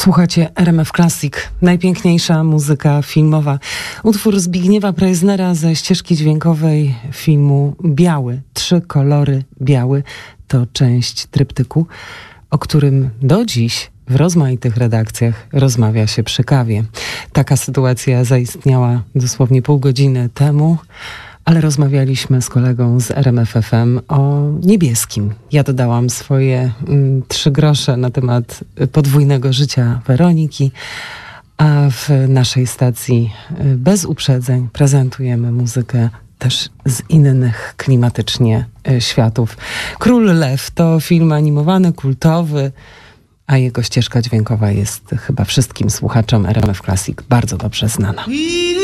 Słuchacie RMF Classic, najpiękniejsza muzyka filmowa. Utwór Zbigniewa Preissnera ze ścieżki dźwiękowej filmu Biały. 3 kolory biały to część tryptyku, o którym do dziś w rozmaitych redakcjach rozmawia się przy kawie. Taka sytuacja zaistniała dosłownie pół godziny temu, ale rozmawialiśmy z kolegą z RMF FM o niebieskim. Ja dodałam swoje 3 grosze na temat podwójnego życia Weroniki, a w naszej stacji bez uprzedzeń prezentujemy muzykę też z innych klimatycznie światów. Król Lew to film animowany, kultowy, a jego ścieżka dźwiękowa jest chyba wszystkim słuchaczom RMF Classic bardzo dobrze znana.